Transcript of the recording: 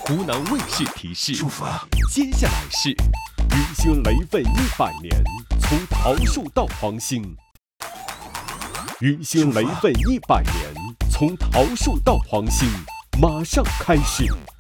湖南卫视提示： 舒服啊！ 接下来是云兴雷奋100年，从桃树到黄兴。云兴雷奋100年，从桃树到黄兴，马上开始。